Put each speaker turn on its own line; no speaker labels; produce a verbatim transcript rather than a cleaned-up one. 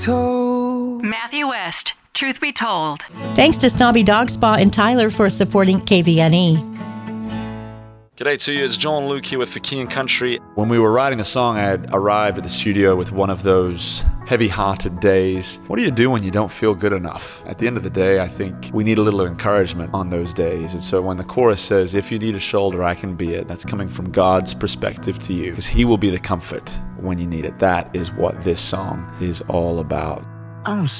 Told.
Matthew West, Truth Be Told.
Thanks to Snobby Dog Spa and Tyler for supporting K V N E.
G'day to you, it's John Luke here with For King and Country. When we were writing the song, I had arrived at the studio with one of those heavy-hearted days. What do you do when you don't feel good enough? At the end of the day, I think we need a little encouragement on those days. And so when the chorus says, if you need a shoulder, I can be it, that's coming from God's perspective to you, because He will be the comfort when you need it. That is what this song is all about.
I'm